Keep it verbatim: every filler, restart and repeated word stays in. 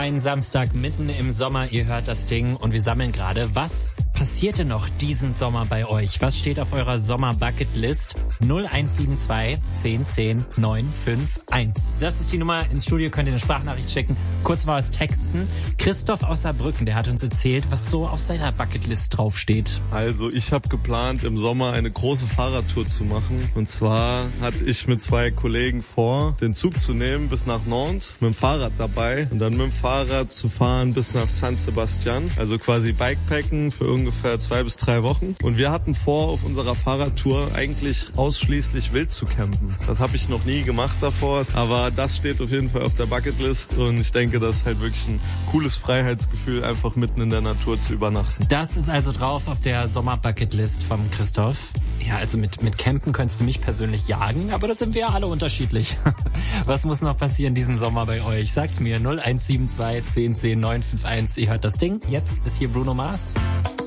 Ein Samstag mitten im Sommer, ihr hört das Ding und wir sammeln gerade. Was passierte noch diesen Sommer bei euch? Was steht auf eurer Sommer-Bucketlist? null eins sieben zwei zehn zehn neun fünf eins. Das ist die Nummer ins Studio, könnt ihr eine Sprachnachricht schicken. Kurz mal was texten. Christoph aus Saarbrücken, der hat uns erzählt, was so auf seiner Bucketlist draufsteht. Also ich habe geplant, im Sommer eine große Fahrradtour zu machen. Und zwar hatte ich mit zwei Kollegen vor, den Zug zu nehmen bis nach Nantes, mit dem Fahrrad dabei und dann mit dem Fahrrad zu fahren bis nach San Sebastian. Also quasi Bikepacken für ungefähr zwei bis drei Wochen. Und wir hatten vor, auf unserer Fahrradtour eigentlich ausschließlich wild zu campen. Das habe ich noch nie gemacht davor, aber das steht auf jeden Fall auf der Bucketlist und ich denke, das ist halt wirklich ein cooles Freiheitsgefühl, einfach mitten in der Natur zu übernachten. Das ist also drauf auf der Sommer-Bucketlist vom Christoph. Ja, also mit, mit Campen könntest du mich persönlich jagen, aber da sind wir ja alle unterschiedlich. Was muss noch passieren diesen Sommer bei euch? Sagt mir null eins sieben zwei zehn zehn neun fünf eins. Ihr hört das Ding. Jetzt ist hier Bruno Mars.